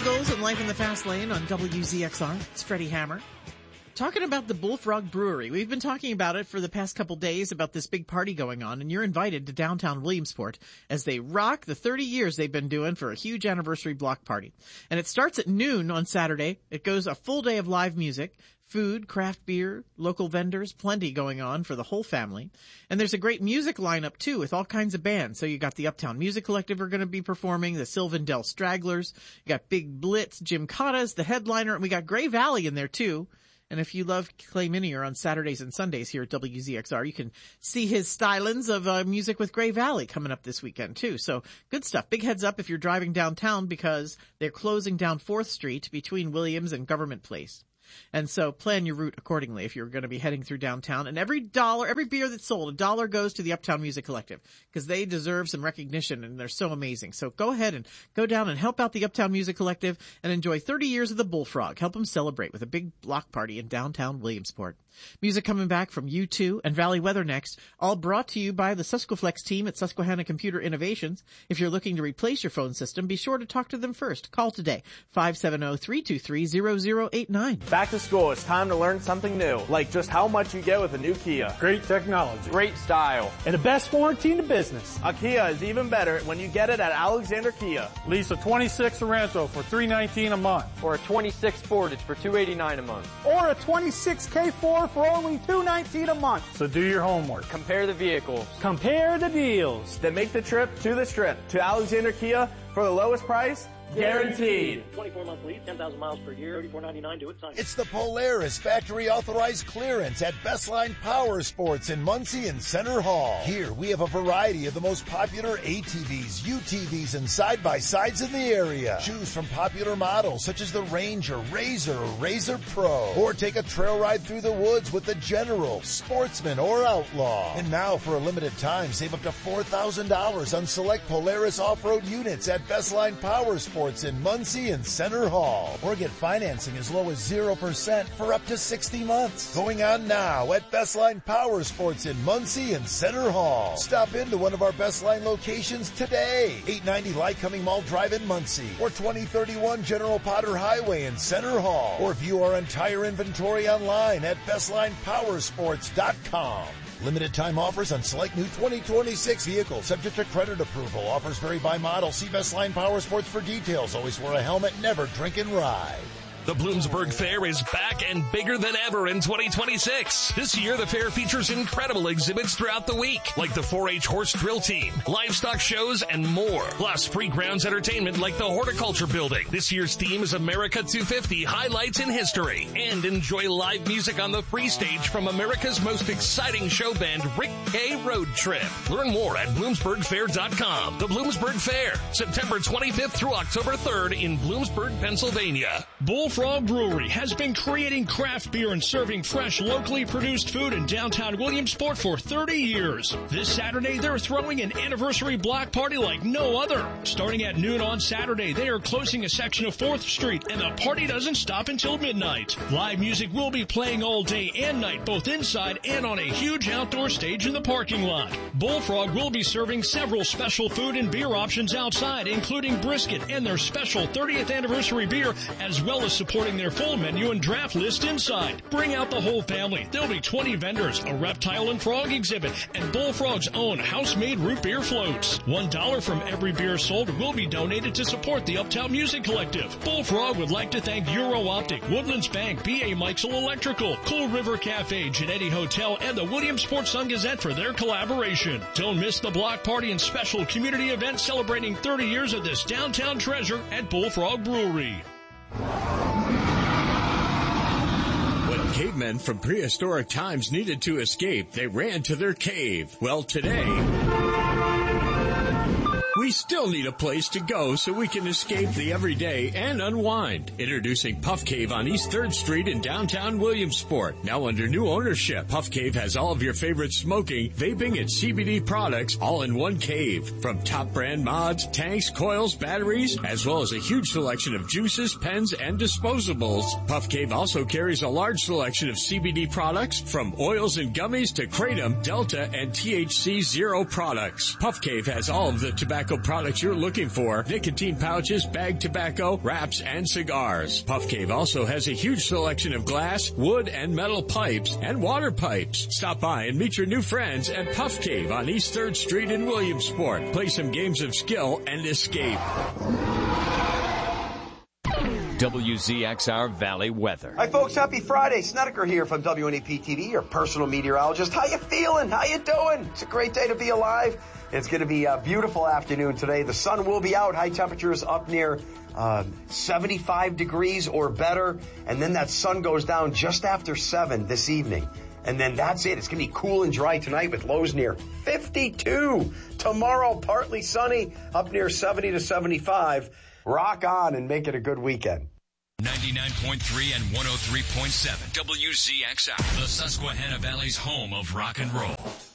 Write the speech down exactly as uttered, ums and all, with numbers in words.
Eagles and Life in the Fast Lane on W Z X R. It's Freddie Hammer. Talking about the Bullfrog Brewery. We've been talking about it for the past couple days about this big party going on, and you're invited to downtown Williamsport as they rock the thirty years they've been doing for a huge anniversary block party. And it starts at noon on Saturday. It goes a full day of live music, food, craft beer, local vendors, plenty going on for the whole family. And there's a great music lineup too with all kinds of bands. So you got the Uptown Music Collective are going to be performing, the Sylvandale Stragglers, you got Big Blitz, Jim Cotta's the headliner, and we got Gray Valley in there too. And if you love Clay Minier on Saturdays and Sundays here at W Z X R, you can see his stylings of uh, music with Gray Valley coming up this weekend too. So good stuff. Big heads up if you're driving downtown because they're closing down fourth Street between Williams and Government Place. And so plan your route accordingly if you're going to be heading through downtown. And every dollar, every beer that's sold, a dollar goes to the Uptown Music Collective because they deserve some recognition and they're so amazing. So go ahead and go down and help out the Uptown Music Collective and enjoy thirty years of the Bullfrog. Help them celebrate with a big block party in downtown Williamsport. Music coming back from U two and Valley Weather next, all brought to you by the Susqueflex team at Susquehanna Computer Innovations. If you're looking to replace your phone system, be sure to talk to them first. Call today, five seven zero, three two three, zero zero eight nine. Back to school, it's time to learn something new, like just how much you get with a new Kia. Great technology. Great style. And the best warranty in the business. A Kia is even better when you get it at Alexander Kia. Lease a twenty-six Sorento for three hundred nineteen dollars a month. Or a twenty-six Sportage for two hundred eighty-nine dollars a month. Or a twenty-six K four for only two hundred nineteen dollars a month. So do your homework. Compare the vehicles. Compare the deals. Then make the trip to the Strip to Alexander Kia for the lowest price. Guaranteed. twenty-four month lease, ten thousand miles per year, thirty-four ninety-nine to it. It's the Polaris factory authorized clearance at Bestline Power Sports in Muncie and Center Hall. Here we have a variety of the most popular A T Vs, U T Vs, and side-by-sides in the area. Choose from popular models such as the Ranger, Razor, or Razor Pro. Or take a trail ride through the woods with the General, Sportsman, or Outlaw. And now for a limited time, save up to four thousand dollars on select Polaris off-road units at Bestline Power Sports in Muncie and Center Hall. Or get financing as low as zero percent for up to sixty months. Going on now at Bestline Power Sports in Muncie and Center Hall. Stop into one of our Bestline locations today. eight ninety Lycoming Mall Drive in Muncie or twenty thirty-one General Potter Highway in Center Hall. Or view our entire inventory online at bestline power sports dot com. Limited time offers on select new twenty twenty-six vehicles subject to credit approval. Offers vary by model. See Bestline Power Sports for details. Always wear a helmet. Never drink and ride. The Bloomsburg Fair is back and bigger than ever in twenty twenty-six. This year, the fair features incredible exhibits throughout the week, like the four H horse drill team, livestock shows, and more. Plus, free grounds entertainment like the Horticulture Building. This year's theme is America two fifty, Highlights in History. And enjoy live music on the free stage from America's most exciting show band, Rick K. Road Trip. Learn more at bloomsburg fair dot com. The Bloomsburg Fair, September twenty-fifth through October third in Bloomsburg, Pennsylvania. Bullfrog Brewery has been creating craft beer and serving fresh, locally produced food in downtown Williamsport for thirty years. This Saturday, they're throwing an anniversary block party like no other. Starting at noon on Saturday, they are closing a section of fourth Street, and the party doesn't stop until midnight. Live music will be playing all day and night, both inside and on a huge outdoor stage in the parking lot. Bullfrog will be serving several special food and beer options outside, including brisket and their special thirtieth anniversary beer, as well as supporting their full menu and draft list inside. Bring out the whole family. There'll be twenty vendors, a reptile and frog exhibit, and Bullfrog's own house-made root beer floats. One dollar from every beer sold will be donated to support the Uptown Music Collective. Bullfrog would like to thank Euro Optic, Woodlands Bank, B A Mikesell Electrical, Cool River Cafe, Genetti Hotel, and the Williamsport Sun-Gazette for their collaboration. Don't miss the block party and special community event celebrating thirty years of this downtown treasure at Bullfrog Brewery. When cavemen from prehistoric times needed to escape, they ran to their cave. Well, today, we still need a place to go so we can escape the everyday and unwind. Introducing Puff Cave on East third Street in downtown Williamsport. Now under new ownership, Puff Cave has all of your favorite smoking, vaping, and C B D products all in one cave. From top brand mods, tanks, coils, batteries, as well as a huge selection of juices, pens, and disposables. Puff Cave also carries a large selection of C B D products from oils and gummies to Kratom, Delta, and T H C Zero products. Puff Cave has all of the tobacco products you're looking for: nicotine pouches, bagged tobacco, wraps, and cigars. Puff Cave also has a huge selection of glass, wood, and metal pipes and water pipes. Stop by and meet your new friends at Puff Cave on East third Street in Williamsport. Play some games of skill and escape. W Z X R Valley weather. Hi folks, happy Friday. Snedeker here from W N E P T V, your personal meteorologist. How you feeling? How you doing? It's a great day to be alive. It's going to be a beautiful afternoon today. The sun will be out. High temperatures up near uh, seventy-five degrees or better. And then that sun goes down just after seven this evening. And then that's it. It's going to be cool and dry tonight with lows near fifty-two. Tomorrow, partly sunny, up near seventy to seventy-five. Rock on and make it a good weekend. ninety-nine point three and one oh three point seven W Z X R, the Susquehanna Valley's home of rock and roll.